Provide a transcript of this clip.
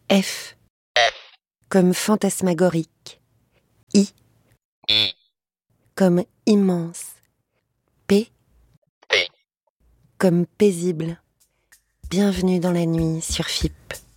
F comme fantasmagorique. I comme immense. P comme paisible. Bienvenue dans la nuit sur FIP.